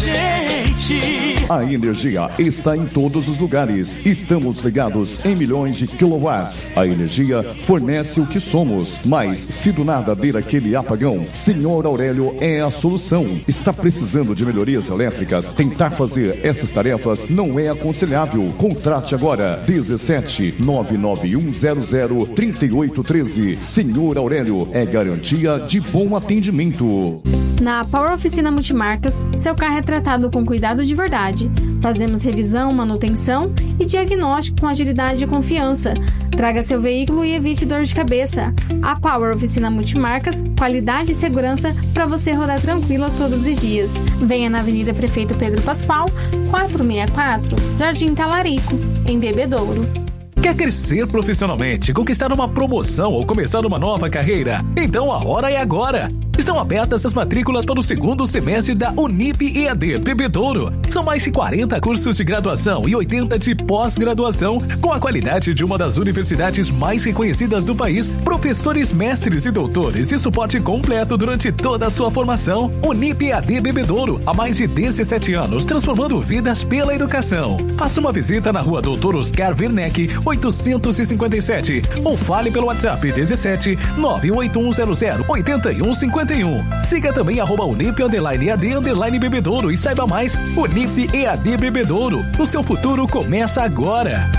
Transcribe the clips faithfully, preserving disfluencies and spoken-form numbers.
gente. A energia está em todos os lugares. Estamos ligados em milhões de quilowatts. A energia fornece o que somos. Mas se do nada der aquele apagão, Senhor Aurélio é a solução. Está precisando de melhorias elétricas? Tentar fazer essas tarefas não é aconselhável. Contrate agora dezessete nove nove um zero zero três oito um três. Senhor Aurélio é garantia de bom atendimento. Na Power Oficina Multimarcas, seu carro é tratado com cuidado de verdade. Fazemos revisão, manutenção e diagnóstico com agilidade e confiança. Traga seu veículo e evite dor de cabeça. A Power Oficina Multimarcas, qualidade e segurança para você rodar tranquilo todos os dias. Venha na Avenida Prefeito Pedro Pascoal, quatrocentos e sessenta e quatro, Jardim Talarico, em Bebedouro. Quer crescer profissionalmente, conquistar uma promoção ou começar uma nova carreira? Então a hora é agora! Estão abertas as matrículas para o segundo semestre da Unip E A D Bebedouro. São mais de quarenta cursos de graduação e oitenta de pós-graduação, com a qualidade de uma das universidades mais reconhecidas do país, professores, mestres e doutores e suporte completo durante toda a sua formação. Unip E A D Bebedouro, há mais de dezessete anos, transformando vidas pela educação. Faça uma visita na rua Doutor Oscar Werneck, oitocentos e cinquenta e sete, ou fale pelo WhatsApp dezessete nove oito um zero zero oito um cinco um. Siga também arroba Unip underline E A D underline Bebedouro e saiba mais. Unip E A D Bebedouro. O seu futuro começa agora.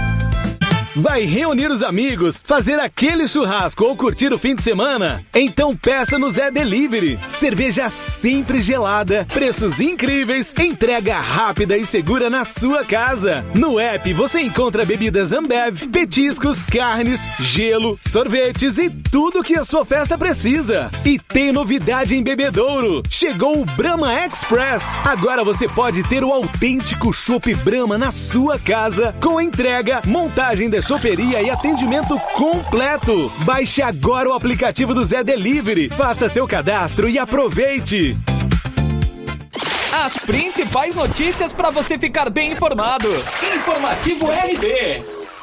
Vai reunir os amigos, fazer aquele churrasco ou curtir o fim de semana? Então peça no Zé Delivery. Cerveja sempre gelada, preços incríveis, entrega rápida e segura na sua casa. No app você encontra bebidas Ambev, petiscos, carnes, gelo, sorvetes e tudo que a sua festa precisa. E tem novidade em Bebedouro. Chegou o Brahma Express. Agora você pode ter o autêntico chopp Brahma na sua casa, com entrega, montagem de choperia e atendimento completo. Baixe agora o aplicativo do Zé Delivery, faça seu cadastro e aproveite. As principais notícias para você ficar bem informado. Informativo R B.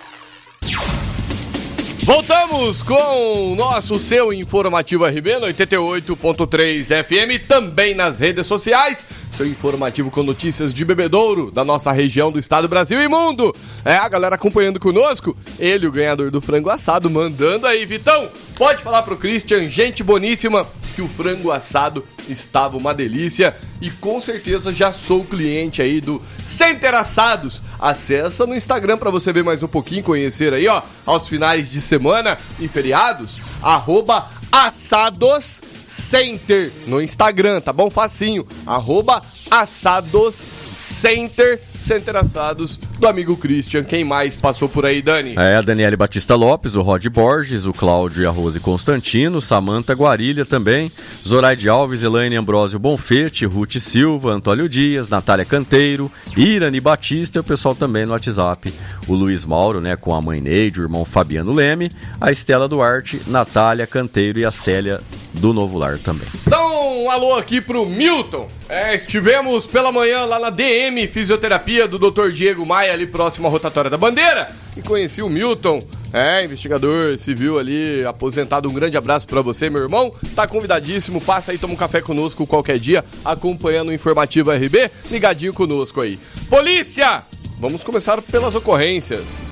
Voltamos com o nosso seu Informativo R B no oitenta e oito ponto três F M, também nas redes sociais. Seu informativo com notícias de Bebedouro, da nossa região, do estado, Brasil e mundo. É, a galera acompanhando conosco. Ele, o ganhador do frango assado, mandando aí. Vitão, pode falar pro Christian, gente boníssima, que o frango assado estava uma delícia. E com certeza já sou cliente aí do Center Assados. Acessa no Instagram pra você ver mais um pouquinho, conhecer aí, ó, aos finais de semana e feriados, arroba Assados Center no Instagram, tá bom? Facinho, arroba Assados Center, Center Assados do amigo Christian. Quem mais passou por aí, Dani? É, a Daniele Batista Lopes, o Rod Borges, o Cláudio e a Rose Constantino, Samanta Guarilha também, Zoraide Alves, Elaine Ambrósio Bonfete, Ruth Silva, Antônio Dias, Natália Canteiro, Irani Batista e o pessoal também no WhatsApp, o Luiz Mauro, né, com a mãe Neide, o irmão Fabiano Leme, a Estela Duarte, Natália Canteiro e a Célia do Novo Lar também. Então, um alô aqui pro Milton. É, estivemos pela manhã lá na D M Fisioterapia do doutor Diego Maia, ali próximo à Rotatória da Bandeira, e conheci o Milton, é, investigador civil ali, aposentado. Um grande abraço pra você, meu irmão. Tá convidadíssimo, passa aí, toma um café conosco qualquer dia, acompanhando o Informativo R B, ligadinho conosco aí. Polícia! Vamos começar pelas ocorrências.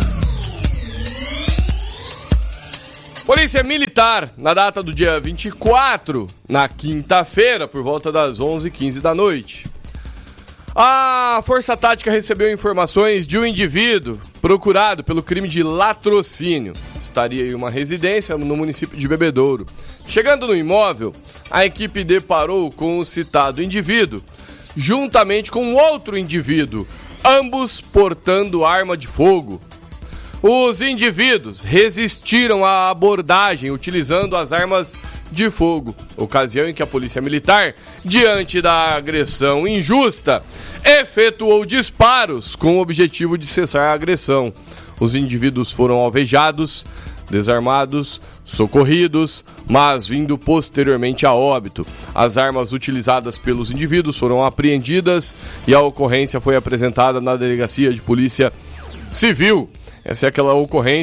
Polícia Militar, na data do dia vinte e quatro, na quinta-feira, por volta das onze e quinze da noite. A Força Tática recebeu informações de um indivíduo procurado pelo crime de latrocínio. Estaria em uma residência no município de Bebedouro. Chegando no imóvel, a equipe deparou com o citado indivíduo, juntamente com outro indivíduo, ambos portando arma de fogo. Os indivíduos resistiram à abordagem utilizando as armas de fogo, ocasião em que a Polícia Militar, diante da agressão injusta, efetuou disparos com o objetivo de cessar a agressão. Os indivíduos foram alvejados, desarmados, socorridos, mas vindo posteriormente a óbito. As armas utilizadas pelos indivíduos foram apreendidas e a ocorrência foi apresentada na Delegacia de Polícia Civil. Essa é aquela ocorrência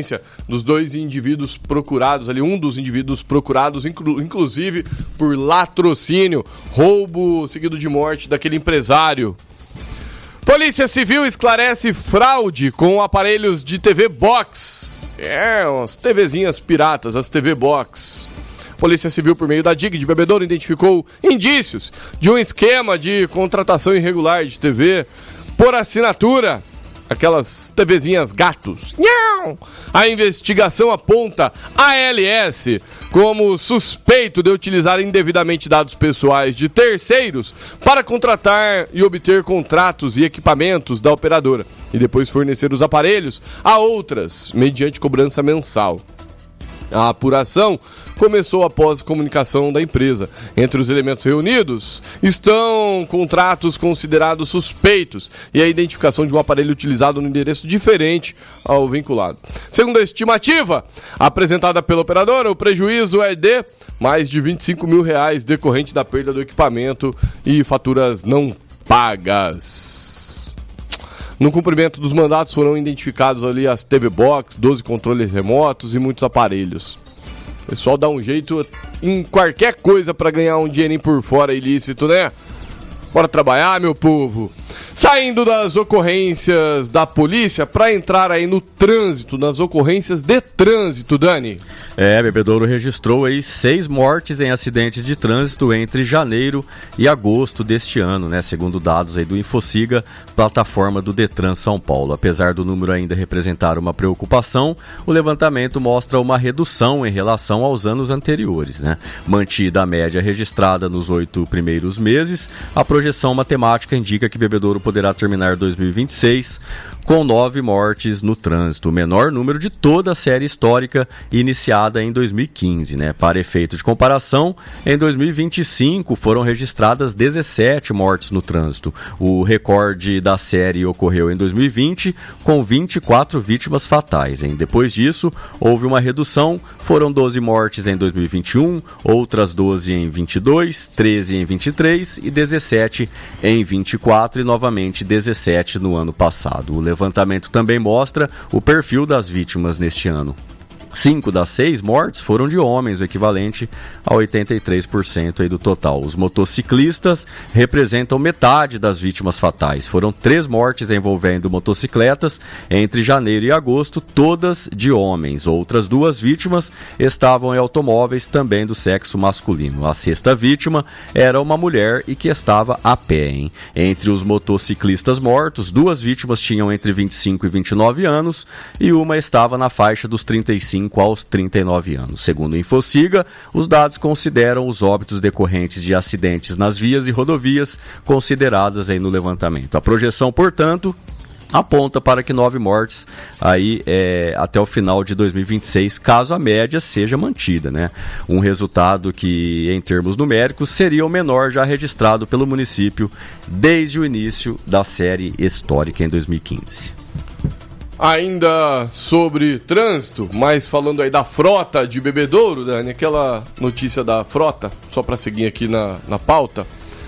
dos dois indivíduos procurados ali, um dos indivíduos procurados, inclu- inclusive por latrocínio, roubo seguido de morte daquele empresário. Polícia Civil esclarece fraude com aparelhos de T V Box. É, umas TVzinhas piratas, as T V Box. Polícia Civil, por meio da D I G de Bebedouro, identificou indícios de um esquema de contratação irregular de T V por assinatura. Aquelas TVzinhas gatos. A investigação aponta a L S como suspeito de utilizar indevidamente dados pessoais de terceiros para contratar e obter contratos e equipamentos da operadora e depois fornecer os aparelhos a outras, mediante cobrança mensal. A apuração começou após comunicação da empresa. Entre os elementos reunidos estão contratos considerados suspeitos e a identificação de um aparelho utilizado no endereço diferente ao vinculado. Segundo a estimativa apresentada pela operadora, o prejuízo é de mais de vinte e cinco mil reais decorrente da perda do equipamento e faturas não pagas. No cumprimento dos mandatos foram identificados ali as T V Box, doze controles remotos e muitos aparelhos. O pessoal dá um jeito em qualquer coisa para ganhar um dinheirinho por fora ilícito, né? Bora trabalhar, meu povo. Saindo das ocorrências da polícia para entrar aí no trânsito, nas ocorrências de trânsito, Dani. É, Bebedouro registrou aí seis mortes em acidentes de trânsito entre janeiro e agosto deste ano, né? Segundo dados aí do Infociga, plataforma do Detran São Paulo. Apesar do número ainda representar uma preocupação, o levantamento mostra uma redução em relação aos anos anteriores, né? Mantida a média registrada nos oito primeiros meses, a projeção matemática indica que Bebedouro poderá terminar dois mil e vinte e seis com nove mortes no trânsito, o menor número de toda a série histórica iniciada em dois mil e quinze, né? Para efeito de comparação, em dois mil e vinte e cinco foram registradas dezessete mortes no trânsito. O recorde da série ocorreu em dois mil e vinte, com vinte e quatro vítimas fatais, hein? Depois disso, houve uma redução, foram doze mortes em dois mil e vinte e um, outras doze em vinte e dois, treze em vinte e três e dezessete em vinte e quatro e novamente dezessete no ano passado. O levantamento também mostra o perfil das vítimas neste ano. Cinco das seis mortes foram de homens, o equivalente a oitenta e três por cento aí do total. Os motociclistas representam metade das vítimas fatais. Foram três mortes envolvendo motocicletas entre janeiro e agosto, todas de homens. Outras duas vítimas estavam em automóveis também do sexo masculino. A sexta vítima era uma mulher e que estava a pé, hein? Entre os motociclistas mortos, duas vítimas tinham entre vinte e cinco e vinte e nove anos e uma estava na faixa dos trinta e cinco aos trinta e nove anos. Segundo o Infociga, os dados consideram os óbitos decorrentes de acidentes nas vias e rodovias consideradas aí no levantamento. A projeção, portanto, aponta para que nove mortes aí é, até o final de dois mil e vinte e seis, caso a média seja mantida, né? Um resultado que, em termos numéricos, seria o menor já registrado pelo município desde o início da série histórica em dois mil e quinze. Ainda sobre trânsito, mas falando aí da frota de Bebedouro, Dani, aquela notícia da frota, só para seguir aqui na, na pauta.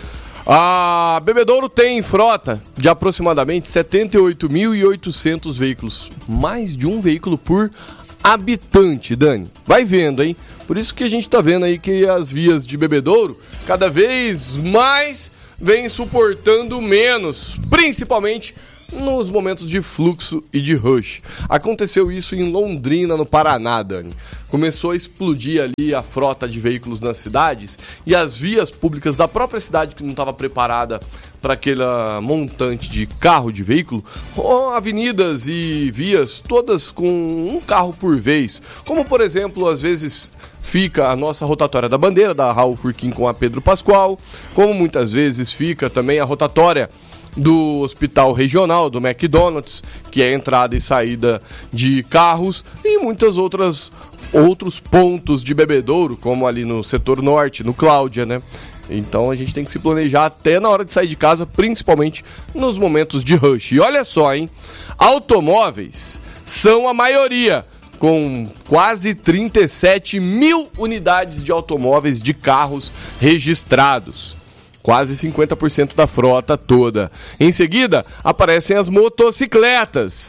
A Bebedouro tem frota de aproximadamente setenta e oito mil e oitocentos veículos, mais de um veículo por habitante, Dani. Vai vendo, hein? Por isso que a gente tá vendo aí que as vias de Bebedouro cada vez mais vêm suportando menos, principalmente nos momentos de fluxo e de rush. Aconteceu isso em Londrina, no Paraná, Dani. Começou a explodir ali a frota de veículos nas cidades e as vias públicas da própria cidade, que não estava preparada para aquele montante de carro, de veículo, ou avenidas e vias todas com um carro por vez. Como, por exemplo, às vezes fica a nossa rotatória da Bandeira, da Raul Furquim com a Pedro Pascoal, como muitas vezes fica também a rotatória do Hospital Regional, do McDonald's, que é entrada e saída de carros, e muitas outras outros pontos de Bebedouro, como ali no setor norte, no Cláudia, né? Então a gente tem que se planejar até na hora de sair de casa, principalmente nos momentos de rush. E olha só, hein? Automóveis são a maioria, com quase trinta e sete mil unidades de automóveis de carros registrados. Quase cinquenta por cento da frota toda. Em seguida, aparecem as motocicletas.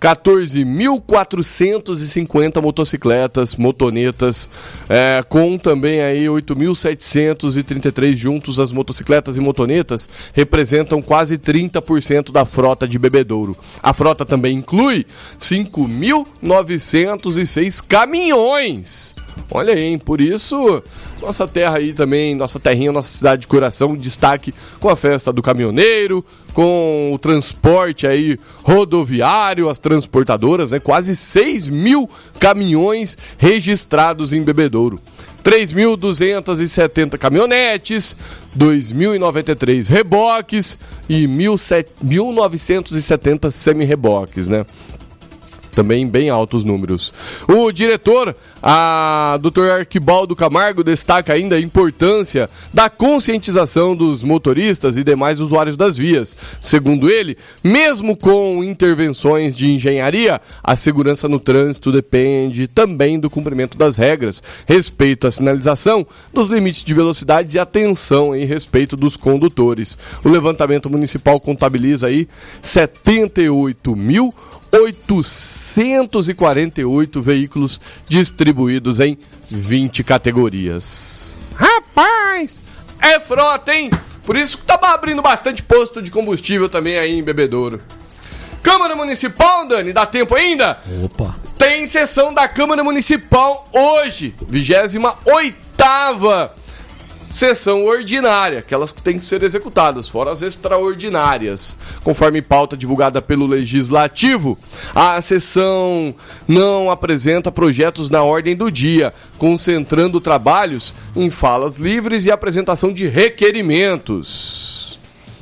quatorze mil quatrocentos e cinquenta motocicletas, motonetas, é, com também aí oito mil setecentos e trinta e três juntos. As motocicletas e motonetas representam quase trinta por cento da frota de Bebedouro. A frota também inclui cinco mil novecentos e seis caminhões. Olha aí, hein? Por isso, nossa terra aí também, nossa terrinha, nossa cidade de coração, destaque com a festa do caminhoneiro, com o transporte aí rodoviário, as transportadoras, né? Quase seis mil caminhões registrados em Bebedouro. três mil duzentos e setenta caminhonetes, dois mil e noventa e três reboques e mil novecentos e setenta semi-reboques, né? Também bem altos números. O diretor, a doutor Arquibaldo Camargo, destaca ainda a importância da conscientização dos motoristas e demais usuários das vias. Segundo ele, mesmo com intervenções de engenharia, a segurança no trânsito depende também do cumprimento das regras, respeito à sinalização, dos limites de velocidades e atenção em respeito dos condutores. O levantamento municipal contabiliza aí setenta e oito mil oitocentos e quarenta e oito veículos distribuídos em vinte categorias. Rapaz, é frota, hein? Por isso que tá abrindo bastante posto de combustível também aí em Bebedouro. Câmara Municipal, Dani, dá tempo ainda? Opa! Tem sessão da Câmara Municipal hoje, vigésima oitava sessão ordinária, aquelas que têm que ser executadas, fora as extraordinárias. Conforme pauta divulgada pelo Legislativo, a sessão não apresenta projetos na ordem do dia, concentrando trabalhos em falas livres e apresentação de requerimentos.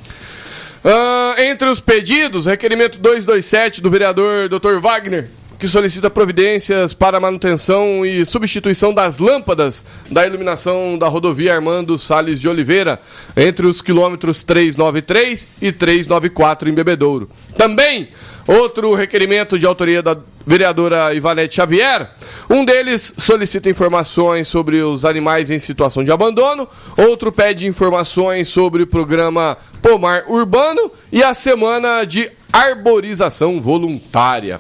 Ah, entre os pedidos, requerimento duzentos e vinte e sete do vereador doutor Wagner, que solicita providências para a manutenção e substituição das lâmpadas da iluminação da rodovia Armando Salles de Oliveira, entre os quilômetros trezentos e noventa e três e trezentos e noventa e quatro em Bebedouro. Também, outro requerimento de autoria da vereadora Ivanete Xavier. Um deles solicita informações sobre os animais em situação de abandono, outro pede informações sobre o programa Pomar Urbano e a semana de arborização voluntária.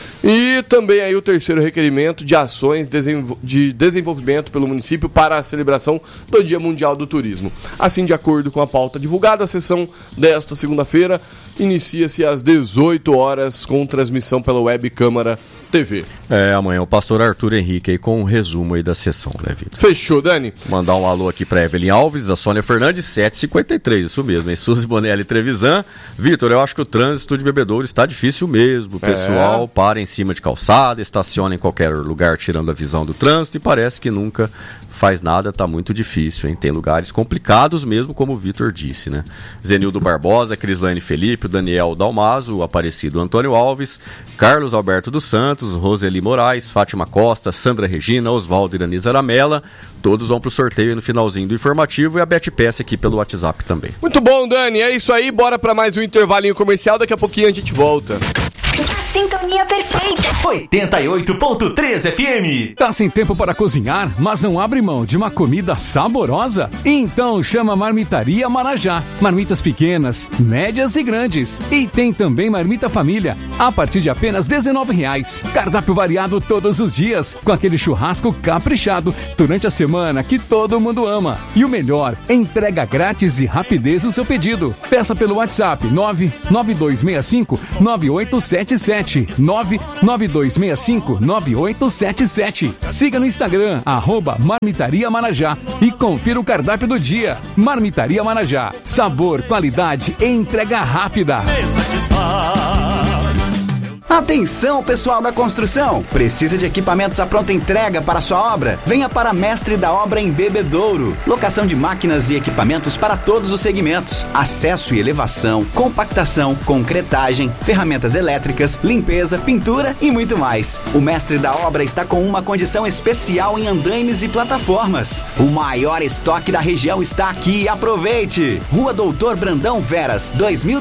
E também aí o terceiro requerimento de ações de desenvolvimento pelo município para a celebração do Dia Mundial do Turismo. Assim, de acordo com a pauta divulgada, a sessão desta segunda-feira inicia-se às dezoito horas com transmissão pela Web Câmara T V. É, amanhã o pastor Arthur Henrique aí com um resumo aí da sessão, né, Vitor? Fechou, Dani. Mandar um alô aqui pra Evelyn Alves, a Sônia Fernandes, sete e cinquenta e três, isso mesmo, hein? Suzy Bonelli Trevisan. Vitor, eu acho que o trânsito de Bebedouro está difícil mesmo. O pessoal é. para em cima de calçada, estaciona em qualquer lugar tirando a visão do trânsito e parece que nunca faz nada, tá muito difícil, hein? Tem lugares complicados mesmo, como o Vitor disse, né? Zenildo Barbosa, Crislane Felipe, Daniel Dalmazo, o Aparecido Antônio Alves, Carlos Alberto dos Santos, Roseli Moraes, Fátima Costa, Sandra Regina, Oswaldo Iraniz Aramela, todos vão pro sorteio no finalzinho do informativo e a Beth Peça aqui pelo WhatsApp também. Muito bom, Dani, é isso aí, bora pra mais um intervalinho comercial, daqui a pouquinho a gente volta. Sintonia perfeita. oitenta e oito ponto três F M. Tá sem tempo para cozinhar, mas não abre mão de uma comida saborosa? Então chama Marmitaria Marajá. Marmitas pequenas, médias e grandes. E tem também marmita família, a partir de apenas dezenove reais. Cardápio variado todos os dias, com aquele churrasco caprichado durante a semana que todo mundo ama. E o melhor, entrega grátis e rapidez no seu pedido. Peça pelo WhatsApp nove nove dois seis cinco nove oito sete sete. nove nove dois seis cinco nove oito sete sete. Siga no Instagram, arroba Marmitaria Marajá e confira o cardápio do dia. Marmitaria Marajá. Sabor, qualidade e entrega rápida. Atenção, pessoal da construção! Precisa de equipamentos à pronta entrega para sua obra? Venha para Mestre da Obra em Bebedouro. Locação de máquinas e equipamentos para todos os segmentos. Acesso e elevação, compactação, concretagem, ferramentas elétricas, limpeza, pintura e muito mais. O Mestre da Obra está com uma condição especial em andaimes e plataformas. O maior estoque da região está aqui, aproveite! Rua Doutor Brandão Veras, dois mil